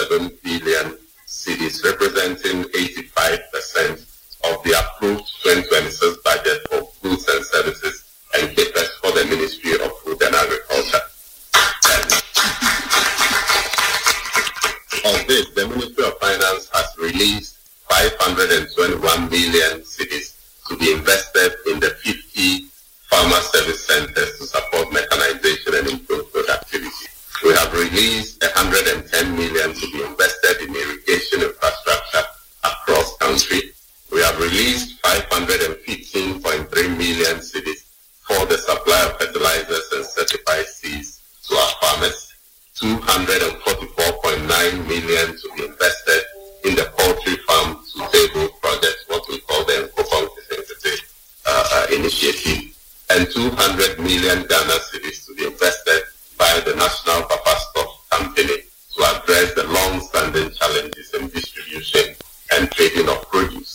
billion cedis, representing 85% of the approved 2026 budget for goods and services and capex for the Ministry of Food and Agriculture. Of this, the Ministry of Finance has released 521 million cedis to be invested in the 50 farmer service centers to support mechanization and improve productivity. We have released 110 million to be invested in irrigation infrastructure across country. We have released 515.3 million cedis for the supply of fertilizers and certified seeds to our farmers. 244.9 million to be invested in the poultry farm to table project, what we call the Nkopong initiative, and 200 million Ghana cedis to be invested by the National Papa Stock Company to address the long-standing challenges in distribution and trading of produce.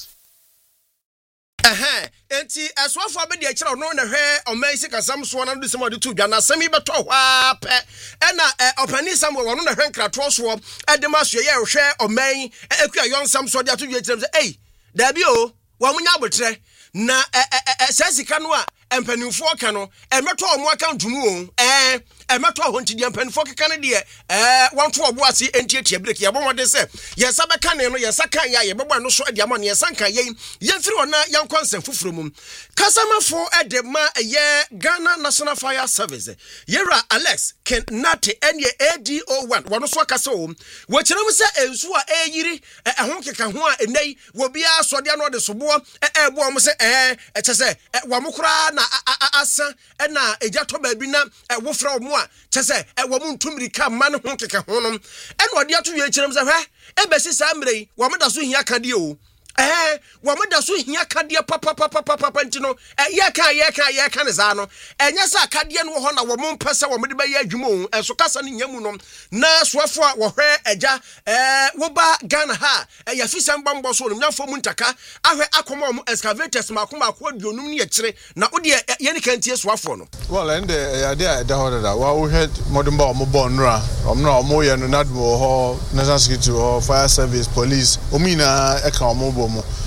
Enti aswafo abedi akira no na hwe omansi kasam so na do sema de tu dwa na sami beto hwa pe na opani sam wo no na hwe nkrato so e de maso ye hwe oman akua yonsam so de ato dwa kiram se da bi o wo munya abotre na sasika no a empanimfo ka no emeto omo account mu o emeto ho ntidi empanimfo keka ne de wonto obo ase entiatia break ye bomode se yesa beka ne no yesa kan ya ye bebo no so de ama ne yesa kan ye yemfiri ona yankonsen fufuro mum kasamafo de ma ye Ghana National Fire Service yera Alex Kenate enye ADO1 wono so kasa o wo kirem se ensu a eyiri ho keka ho a enei wo bia so de no de sobo ebo mo se chese wo mokura na asa na ejato ba bi na wo fra mo a chese wo mu ntumiri ka ma ne ho keka ho no ode ato ye kirem se hwe ebesi sa mrei wo mo da so hia kade o wo mo da so hia kade papa ntino ye ka ne za no enya sa kade no ho na wo mo mpese wo mo de ba ye adwuma o enso kasa ne nyamu no na soafo a wo hwe eja wo ba Ghana ha ya fisam bambo so no nyafo mu ntaka ahwe akoma mo excavators makoma akodionum ne ye kire na ode ye ne kantie soafo no well and ya de da ho da wa wo hwe modern ba mo bo nra omo ye no nadmo ho national security ho fire service police omina e ka omo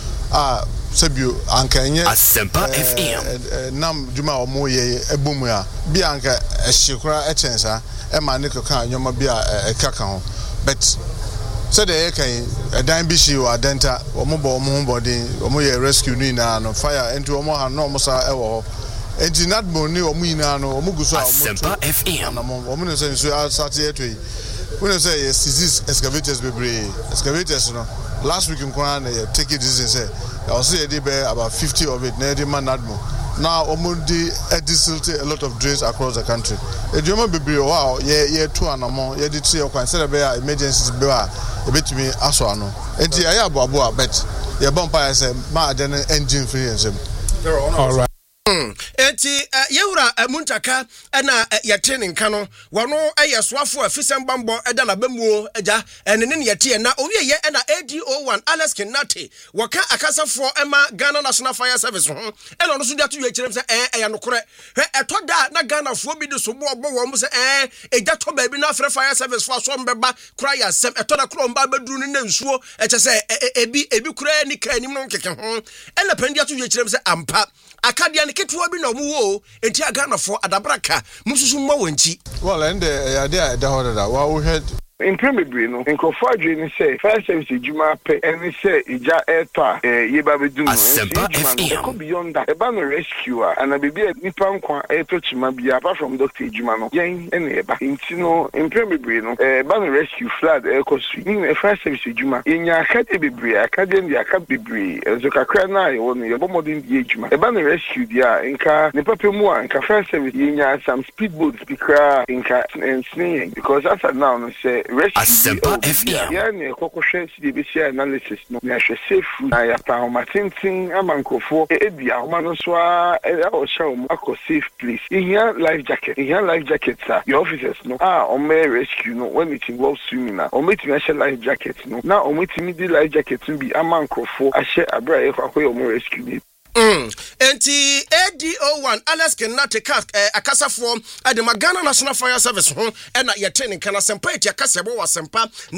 Sebio Ankanye Asempa FM Nam Juma omo ye ebumu ya bi anka ehyekura echensa e ma ne koka anyoma bi a ekaka ho but said e kan edan bi shi o adenta omo bo omo body omo ye rescue ni na no fire enti omo ha no omo sa e wo enti nadmo ni omo ina no omo guso Asempa FM omo no say so start ye to when say yes excavators excavators no last week in Kwan take it this say I was say about 50 of it na the man admo now omundi a lot of drains across the country edwuma bebre wow ye to anamo ye di three okwan say be emergencies be a ebetumi aso ano enti aye aboabo bet ye bompa say ma ade engine free ensem all right enti yewura muntaka na yɛtene nka no wɔno soafo afisem bambo da na bamuo agya ne ne yɛte na owieye na ADO1 Alex Kenate wɔka akasafo ema Ghana National Fire Service ho no so da to yɛkyerem sɛ ɛyɛ nokore ɛtɔ da na Ghana fo bi de so bo wɔ mo sɛ ɛgya to ba bi na afre fire service fo so mbeba kura ya sem ɛtɔ da kura mba baduru ne nsuo ɛkyɛ sɛ ebi kura ni ka anim no nkeke ho ɛna pandia to yɛkyerem sɛ ampa akadia ne ketewa bi na omuwo enti Ghana fo adabraka mususu mma wanti well and ya da ho da wa wo head in Primary no nkofo adwene say fire service ejuma pe ene say ija eto ye ba bedum no go beyond that eba no rescue and bibi nipa nkwa eto chima bia apart from doctor ejuma no yen ene eba nti no in Primary no eba no rescue flood ekosu ni fire service ejuma yenya akade bebre akade ndi akabebre enzo kakra na ye wonu ye bomodin die ejuma eba no rescue dia nka nipa pe mu nka fire service yenya some speedboats bikra nka ensne because as now no say Asempa FM ya ne kokoshe CDBC analysis no na hwe safe na ya pa o matintin amankofo ebi ahoma no so a o sha o akọ safe place ihia life jacket sir your officers no o may rescue no when it involves swimming na o metimi a life jacket no na o metimi di life jacket bi amankofo a hye abra ye kwakoy o mo rescue ni enti ADO1 Alex Kenate akasafo ade Ghana National Fire Service ho na yɛtene kana sempa eti akasebo wa sempa